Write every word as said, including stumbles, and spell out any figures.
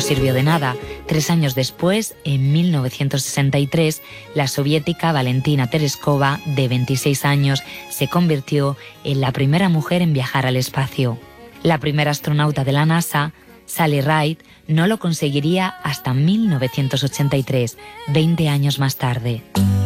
sirvió de nada. Tres años después, en mil novecientos sesenta y tres, la soviética Valentina Tereskova, de veintiséis años, se convirtió en la primera mujer en viajar al espacio. La primera astronauta de la NASA, Sally Ride, no lo conseguiría hasta mil novecientos ochenta y tres, veinte años más tarde.